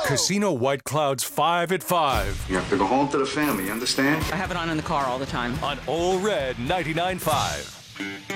Casino White Clouds 5 at 5 You have to go home to the family, you understand? I have it on in the car all the time. on Ole Red 99.5.